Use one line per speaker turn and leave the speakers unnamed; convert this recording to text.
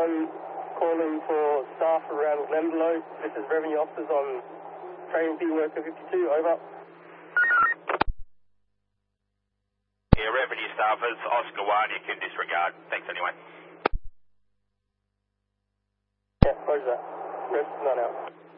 1 calling for staff around Glendalough. This is revenue officers on train B worker 52, over.
Yeah, revenue staffers, Oscar 1, you can disregard. Thanks anyway.
Yeah, close that. Rest 9 out.